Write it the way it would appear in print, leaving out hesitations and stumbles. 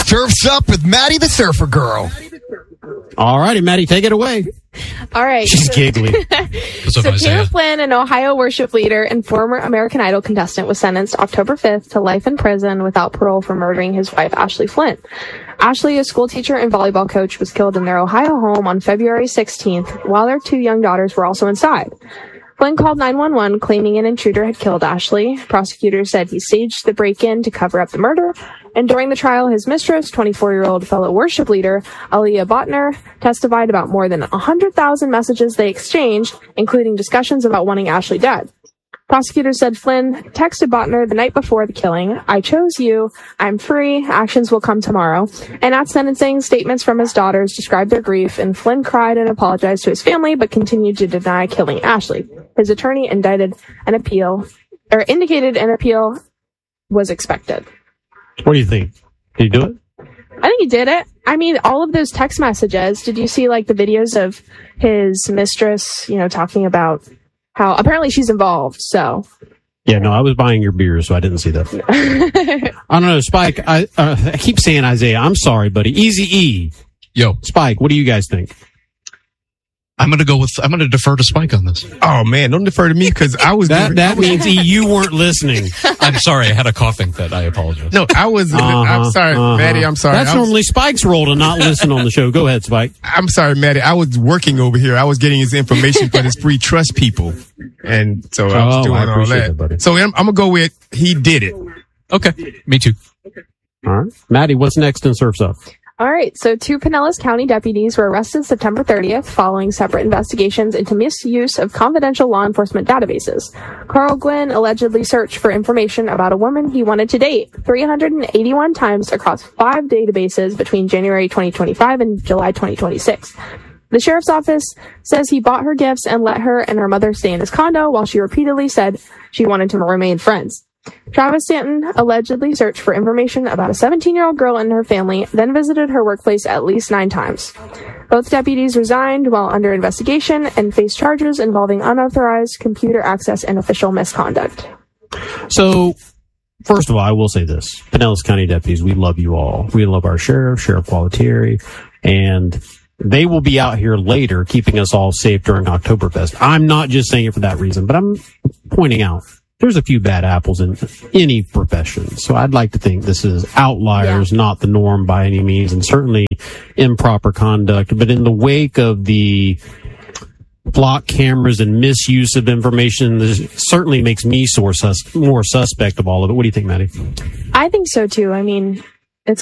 Surf's Up with Maddie the Surfer Girl. All righty, Maddie, take it away. All right. She's giggly. So Taylor Flynn, an Ohio worship leader and former American Idol contestant, was sentenced October 5th to life in prison without parole for murdering his wife, Ashley Flynn. Ashley, a school teacher and volleyball coach, was killed in their Ohio home on February 16th, while their 2 young daughters were also inside. Flynn called 911, claiming an intruder had killed Ashley. Prosecutors said he staged the break-in to cover up the murder. And during the trial, his mistress, 24-year-old fellow worship leader, Aliyah Botner, testified about more than 100,000 messages they exchanged, including discussions about wanting Ashley dead. Prosecutors said Flynn texted Botner the night before the killing, "I chose you, I'm free, actions will come tomorrow." And at sentencing, statements from his daughters described their grief, and Flynn cried and apologized to his family, but continued to deny killing Ashley. His attorney indicated an appeal was expected. What do you think? Did he do it? I think he did it. I mean, all of those text messages, did you see like the videos of his mistress, talking about how apparently she's involved, so. Yeah, no, I was buying your beer, so I didn't see that. I don't know, Spike, I keep saying Isaiah. I'm sorry, buddy. Easy-E. Yo. Spike, what do you guys think? I'm going to defer to Spike on this. Oh, man, don't defer to me because I was... That means you weren't listening. I'm sorry, I had a coughing fit. I apologize. No, I was... I'm sorry, Maddie, I'm sorry. That's normally Spike's role to not listen on the show. Go ahead, Spike. I'm sorry, Maddie. I was working over here. I was getting his information for his free trust people. And so I was doing all that. So I'm going to go with he did it. Okay, me too. All right. Maddie, what's next in Surf's Up? All right, so 2 Pinellas County deputies were arrested September 30th following separate investigations into misuse of confidential law enforcement databases. Carl Gwynn allegedly searched for information about a woman he wanted to date 381 times across 5 databases between January 2025 and July 2026. The sheriff's office says he bought her gifts and let her and her mother stay in his condo while she repeatedly said she wanted to remain friends. Travis Stanton allegedly searched for information about a 17-year-old girl and her family, then visited her workplace at least 9 times. Both deputies resigned while under investigation and faced charges involving unauthorized computer access and official misconduct. So, first of all, I will say this. Pinellas County deputies, we love you all. We love our sheriff, Sheriff Gualtieri, and they will be out here later keeping us all safe during Oktoberfest. I'm not just saying it for that reason, but I'm pointing out there's a few bad apples in any profession. So I'd like to think this is outliers, not the norm by any means, and certainly improper conduct. But in the wake of the block cameras and misuse of information, this certainly makes me more suspect of all of it. What do you think, Maddie? I think so, too. I mean,